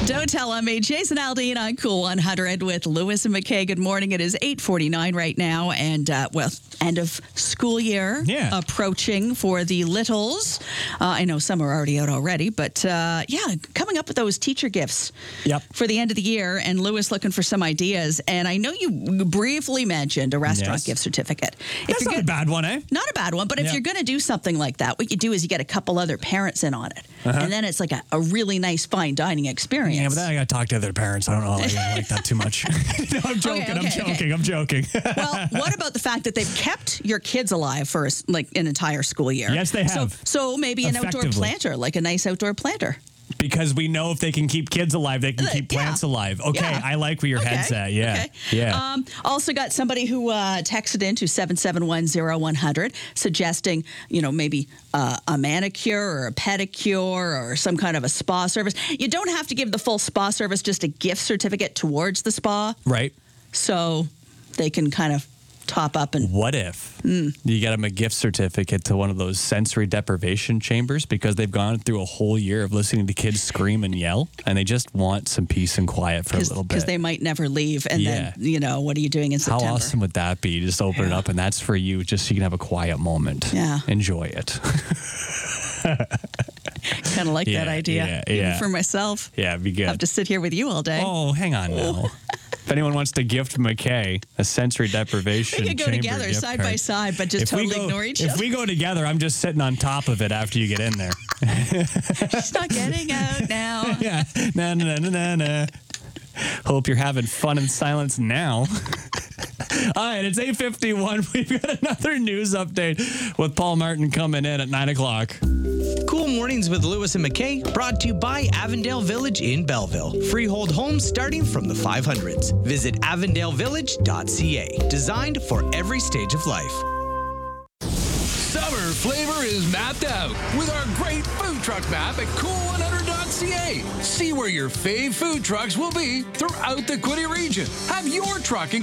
Don't tell on me. Jason Aldean on Cool 100 with Lewis and McKay. Good morning. It is 8:49 right now. And, end of school year approaching for the littles. I know some are already out already, but coming up with those teacher gifts for the end of the year. And Lewis looking for some ideas. And I know you briefly mentioned a restaurant gift certificate. That's not a bad one, eh? Not a bad one, but if you're going to do something like that, what you do is you get a couple other parents in on it. And then it's like a really nice fine dining experience. Yeah, but then I got to talk to other parents. I don't know. I like that too much. No, I'm joking. I'm joking. Well, what about the fact that they've kept your kids alive for an entire school year? Yes, they have. So maybe an outdoor planter, like a nice outdoor planter. Because we know if they can keep kids alive, they can keep plants alive. Okay, I like where your head's at. Yeah. Okay. Yeah. Also got somebody who texted into 7710100 suggesting, maybe a manicure or a pedicure or some kind of a spa service. You don't have to give the full spa service, just a gift certificate towards the spa. Right. So they can kind of top up. And what if you get them a gift certificate to one of those sensory deprivation chambers because they've gone through a whole year of listening to kids scream and yell and they just want some peace and quiet for a little bit. Because they might never leave. And then, what are you doing in September? How awesome would that be? Just open it up and that's for you, just so you can have a quiet moment. Yeah. Enjoy it. Kind of like that idea. Even for myself. Yeah, it'd be good. I have to sit here with you all day. Oh, hang on now. If anyone wants to gift McKay a sensory deprivation we could go together side by side, but just totally ignore each other. If we go together, I'm just sitting on top of it after you get in there. She's not getting out now. Yeah. Na. Hope you're having fun in silence now. All right, it's 8:51. We've got another news update with Paul Martin coming in at 9 o'clock. Cool Mornings with Lewis and McKay, brought to you by Avondale Village in Belleville. Freehold homes starting from the 500s. Visit avondalevillage.ca. Designed for every stage of life. Summer flavor is mapped out with our great food truck map at cool100.ca. See where your fave food trucks will be throughout the Quinte region. Have your truck